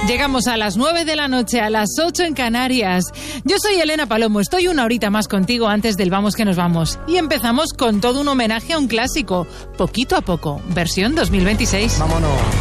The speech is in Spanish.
Llegamos a las 9 de la noche, a las 8 en Canarias. Yo soy Elena Palomo, estoy una horita más contigo antes del Vamos que nos vamos. Y empezamos con todo un homenaje a un clásico, Poquito a Poco, versión 2026. Vámonos.